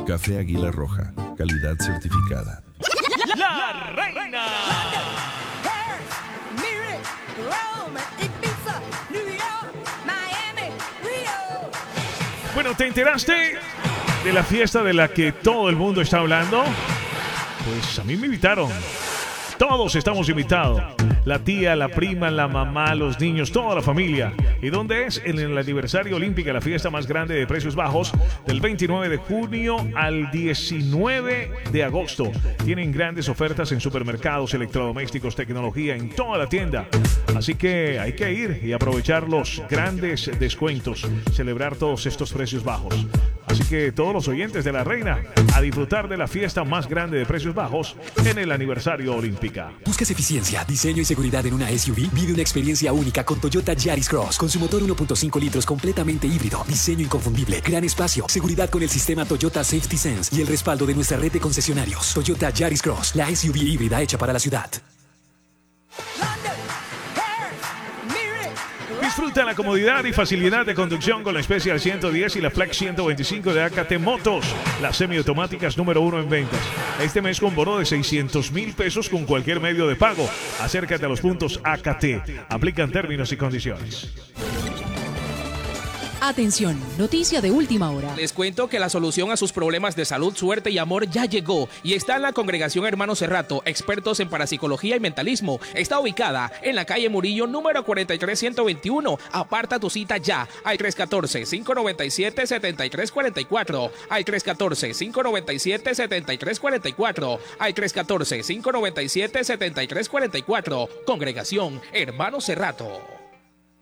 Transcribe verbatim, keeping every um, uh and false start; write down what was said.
Café Águila Roja, calidad certificada. La Reina. Bueno, ¿te enteraste de la fiesta de la que todo el mundo está hablando? Pues a mí me invitaron. Todos estamos invitados. La tía, la prima, la mamá, los niños, toda la familia. ¿Y dónde es? En el aniversario olímpico, la fiesta más grande de precios bajos, del veintinueve de junio al diecinueve de agosto. Tienen grandes ofertas en supermercados, electrodomésticos, tecnología, en toda la tienda. Así que hay que ir y aprovechar los grandes descuentos, celebrar todos estos precios bajos. Así que todos los oyentes de La Reina, a disfrutar de la fiesta más grande de precios bajos en el aniversario olímpica. ¿Buscas eficiencia, diseño y seguridad en una S U V? Vive una experiencia única con Toyota Yaris Cross. Con su motor uno punto cinco litros completamente híbrido, diseño inconfundible, gran espacio, seguridad con el sistema Toyota Safety Sense y el respaldo de nuestra red de concesionarios. Toyota Yaris Cross, la S U V híbrida hecha para la ciudad. Disfruta la comodidad y facilidad de conducción con la Special ciento diez y la Flex ciento veinticinco de A K T Motos, las semiautomáticas número uno en ventas. Este mes con bono de seiscientos mil pesos con cualquier medio de pago. Acércate a los puntos A K T. Aplican términos y condiciones. Atención, noticia de última hora. Les cuento que la solución a sus problemas de salud, suerte y amor ya llegó y está en la Congregación Hermano Cerrato, expertos en parapsicología y mentalismo. Está ubicada en la calle Murillo, número cuarenta y tres ciento veintiuno. Aparta tu cita ya al tres uno cuatro, cinco nueve siete, siete tres cuatro cuatro, al tres uno cuatro, cinco nueve siete, siete tres cuatro cuatro, al tres uno cuatro, cinco nueve siete, siete tres cuatro cuatro. Congregación Hermano Cerrato.